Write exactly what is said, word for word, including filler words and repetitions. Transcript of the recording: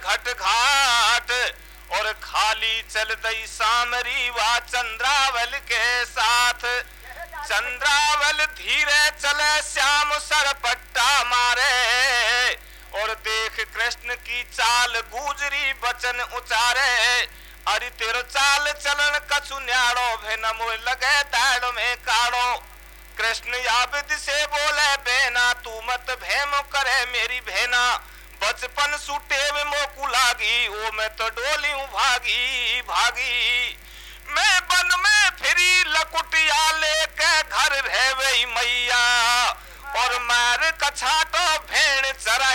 घट घाट और खाली चल दई सामरी वा चंद्रावल के साथ। चंद्रावल धीरे चले श्याम सरपट्टा मारे और देख कृष्ण की चाल गुजरी बचन उचारे। अरे तेरो चाल चलन कछु न्याड़ो भेन मोह लगे दाड़ में काड़ो। कृष्ण याबिद से बोले बेना तू मत भेम करे मेरी भेना। बचपन सुटे में मोकू लागी ओ मैं तो डोली हूँ भागी भागी। मैं बन में फिरी लकुटिया लेके घर रह वही मैया और मार कछा तो भेड़ चरा